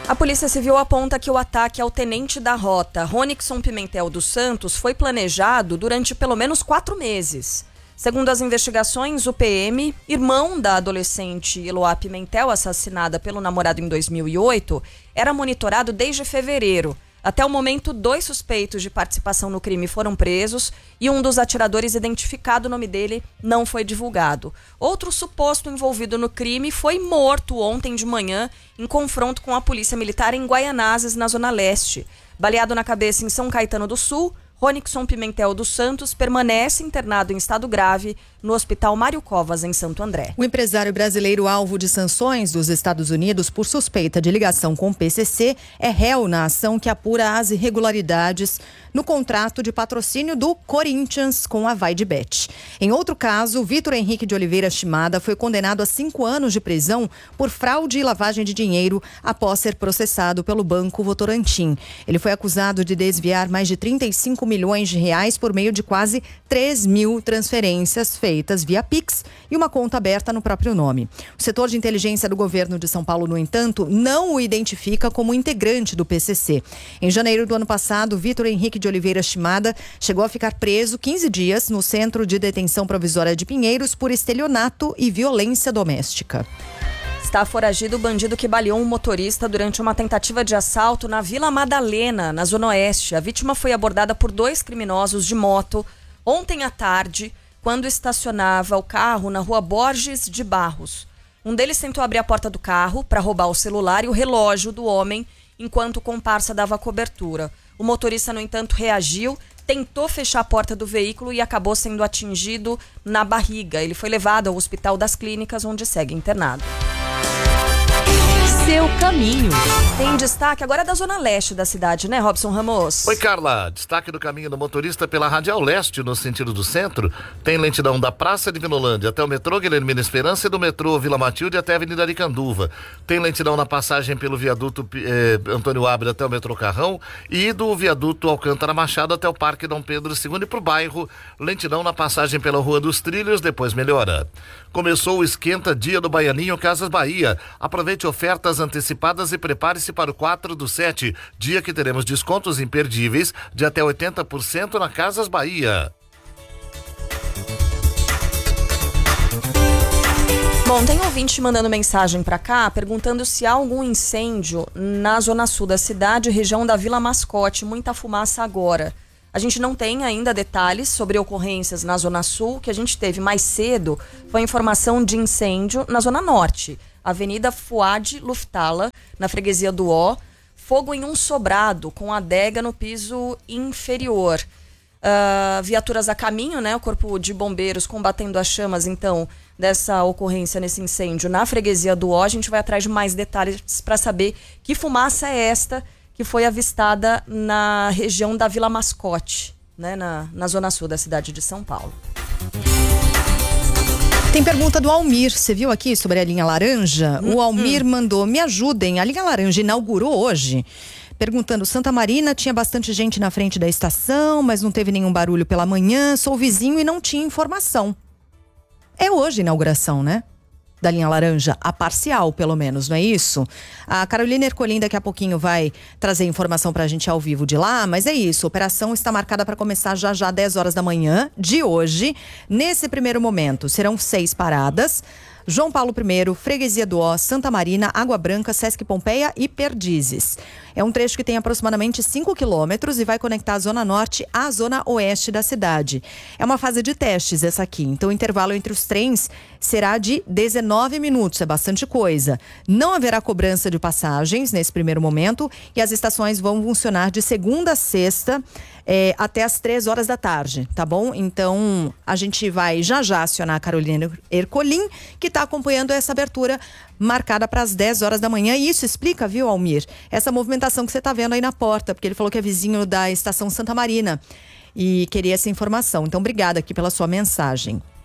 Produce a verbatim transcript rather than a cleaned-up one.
A Polícia Civil aponta que o ataque ao tenente da rota, Ronixon Pimentel dos Santos, foi planejado durante pelo menos quatro meses. Segundo as investigações, o P M, irmão da adolescente Eloá Pimentel, assassinada pelo namorado em dois mil e oito, era monitorado desde fevereiro. Até o momento, dois suspeitos de participação no crime foram presos e um dos atiradores, identificado, o nome dele, não foi divulgado. Outro suposto envolvido no crime foi morto ontem de manhã em confronto com a polícia militar em Guaianazes, na Zona Leste. Baleado na cabeça em São Caetano do Sul, Ronixon Pimentel dos Santos permanece internado em estado grave no Hospital Mário Covas, em Santo André. O empresário brasileiro alvo de sanções dos Estados Unidos por suspeita de ligação com o P C C é réu na ação que apura as irregularidades no contrato de patrocínio do Corinthians com a Vai de Bet. Em outro caso, Vitor Henrique de Oliveira Shimada foi condenado a cinco anos de prisão por fraude e lavagem de dinheiro após ser processado pelo Banco Votorantim. Ele foi acusado de desviar mais de trinta e cinco milhões de reais por meio de quase três mil transferências feitas via Pix e uma conta aberta no próprio nome. O setor de inteligência do governo de São Paulo, no entanto, não o identifica como integrante do P C C. Em janeiro do ano passado, Vitor Henrique de Oliveira Shimada chegou a ficar preso quinze dias no Centro de Detenção Provisória de Pinheiros por estelionato e violência doméstica. Está foragido o bandido que baleou um motorista durante uma tentativa de assalto na Vila Madalena, na Zona Oeste. A vítima foi abordada por dois criminosos de moto ontem à tarde, quando estacionava o carro na rua Borges de Barros. Um deles tentou abrir a porta do carro para roubar o celular e o relógio do homem, enquanto o comparsa dava cobertura. O motorista, no entanto, reagiu, tentou fechar a porta do veículo e acabou sendo atingido na barriga. Ele foi levado ao Hospital das Clínicas, onde segue internado. Seu caminho. Tem destaque agora da Zona Leste da cidade, né, Robson Ramos? Oi, Carla. Destaque do caminho do motorista pela Radial Leste, no sentido do centro. Tem lentidão da Praça de Vinolândia até o metrô Guilhermina Esperança e do metrô Vila Matilde até a Avenida Aricanduva. Tem lentidão na passagem pelo viaduto eh, Antônio Abra até o metrô Carrão e do viaduto Alcântara Machado até o Parque Dom Pedro segundo e pro bairro. Lentidão na passagem pela Rua dos Trilhos, depois melhora. Começou o Esquenta Dia do Baianinho Casas Bahia. Aproveite ofertas antecipadas e prepare-se para o quatro do sete, dia que teremos descontos imperdíveis de até oitenta por cento na Casas Bahia. Bom, tem ouvinte mandando mensagem para cá perguntando se há algum incêndio na zona sul da cidade, região da Vila Mascote, muita fumaça agora. A gente não tem ainda detalhes sobre ocorrências na Zona Sul. O que a gente teve mais cedo foi informação de incêndio na Zona Norte. Avenida Fuad Luftala, na freguesia do Ó. Fogo em um sobrado, com adega no piso inferior. Uh, viaturas a caminho, né? O Corpo de Bombeiros combatendo as chamas, então, dessa ocorrência nesse incêndio na freguesia do Ó. A gente vai atrás de mais detalhes para saber que fumaça é esta que foi avistada na região da Vila Mascote, né, na, na zona sul da cidade de São Paulo. Tem pergunta do Almir, você viu aqui sobre a linha laranja? Hum, o Almir hum. mandou, me ajudem, a linha laranja inaugurou hoje, perguntando, Santa Marina tinha bastante gente na frente da estação, mas não teve nenhum barulho pela manhã, sou vizinho e não tinha informação. É hoje a inauguração, né? Da linha laranja, a parcial, pelo menos, não é isso? A Carolina Ercolim daqui a pouquinho vai trazer informação pra gente ao vivo de lá, mas é isso, a operação está marcada para começar já já dez horas da manhã de hoje. Nesse primeiro momento, serão seis paradas. João Paulo I, Freguesia do Ó, Santa Marina, Água Branca, Sesc Pompeia e Perdizes. É um trecho que tem aproximadamente cinco quilômetros e vai conectar a Zona Norte à Zona Oeste da cidade. É uma fase de testes essa aqui, então o intervalo entre os trens será de dezenove minutos, é bastante coisa. Não haverá cobrança de passagens nesse primeiro momento e as estações vão funcionar de segunda a sexta, É, até as três horas da tarde, tá bom? Então, a gente vai já já acionar a Carolina Ercolim, que está acompanhando essa abertura marcada para as dez horas da manhã. E isso explica, viu, Almir, essa movimentação que você está vendo aí na porta, porque ele falou que é vizinho da estação Santa Marina e queria essa informação. Então, obrigada aqui pela sua mensagem.